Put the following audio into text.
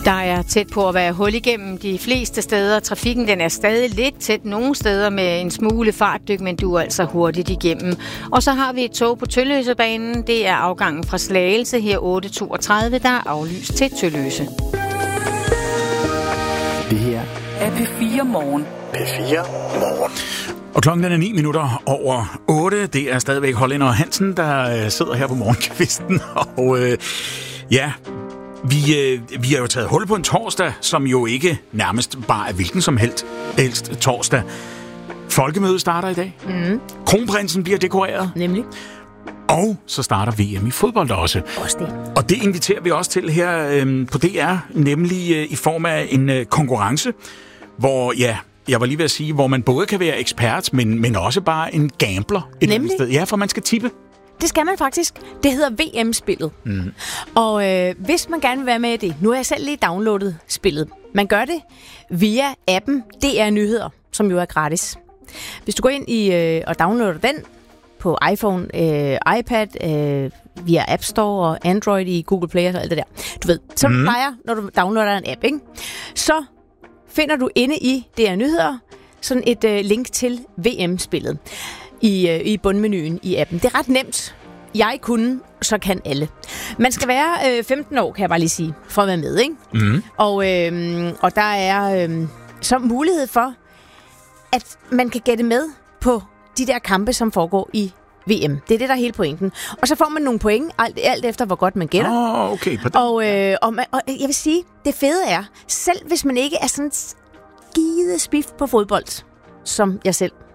Der er tæt på at være hul igennem de fleste steder. Trafikken den er stadig lidt tæt nogle steder med en smule fartdyk, men du er altså hurtigt igennem. Og så har vi et tog på Tølløsebanen. Det er afgangen fra Slagelse her 8.32, der er aflyst til Tølløse. Det her er P4 Morgen. P4 Morgen. Og klokken er 9 minutter over 8. Det er stadigvæk Hollænder og Hansen, der sidder her på morgenkvisten. Og ja, vi har jo taget hul på en torsdag, som jo ikke nærmest bare er hvilken som helst torsdag. Folkemødet starter i dag. Kronprinsen bliver dekoreret. Nemlig. Og så starter VM i fodbold også. Også det. Og det inviterer vi også til her på DR, nemlig i form af en konkurrence, hvor jeg var lige ved at sige, hvor man både kan være ekspert, men også bare en gambler et andet sted. Ja, for man skal tippe. Det skal man faktisk. Det hedder VM-spillet. Og hvis man gerne vil være med i det, nu har jeg selv lige downloadet spillet. Man gør det via appen DR Nyheder, som jo er gratis. Hvis du går ind og downloader den på iPhone, iPad, via App Store og Android i Google Play og alt det der. Du ved, som plejer, når du downloader en app, ikke? Så finder du inde i DR Nyheder sådan et link til VM-spillet i bundmenuen i appen. Det er ret nemt. Jeg kunne, så kan alle. Man skal være 15 år, kan jeg bare lige sige, for at være med, ikke? Og der er så mulighed for, at man kan gætte med på de der kampe, som foregår i VM. Det er det, der er hele pointen. Og så får man nogle point, alt efter, hvor godt man gætter. Okay. Og jeg vil sige, det fede er, selv hvis man ikke er sådan skide spift på fodbold, som jeg selv